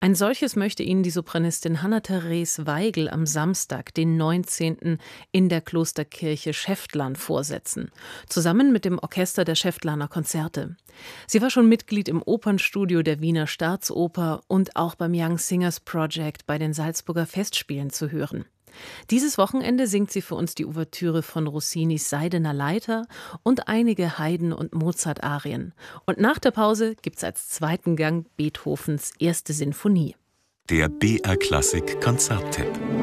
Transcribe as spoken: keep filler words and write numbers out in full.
Ein solches möchte Ihnen die Sopranistin Hanna-Therese Weigel am Samstag, den neunzehnten in der Klosterkirche Schäftlarn vorsetzen, zusammen mit dem Orchester der Schäftlarner Konzerte. Sie war schon Mitglied im Opernstudio der Wiener Staatsoper und auch beim Young Singers Project bei den Salzburger Festspielen zu hören. Dieses Wochenende singt sie für uns die Ouvertüre von Rossinis Seidener Leiter und einige Haydn- und Mozart-Arien. Und nach der Pause gibt's als zweiten Gang Beethovens erste Sinfonie. Der B R Klassik Konzerttipp.